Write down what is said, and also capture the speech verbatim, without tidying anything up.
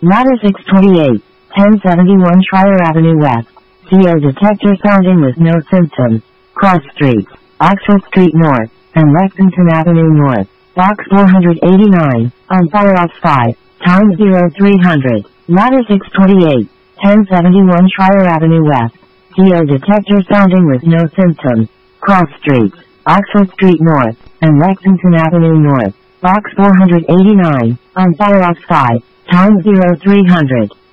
Ladder six twenty-eight, ten seventy-one Schreier Avenue West. C O detector sounding with no symptoms. Cross Streets, Oxford Street North, and Lexington Avenue North. Box four eighty-nine, on Fireoff five, times zero three hundred. Ladder six twenty-eight, ten seventy-one Schreier Avenue West. C O detector sounding with no symptoms. Cross Streets, Oxford Street North, and Lexington Avenue North. Box four eighty-nine, on Fireoff five, times zero three hundred.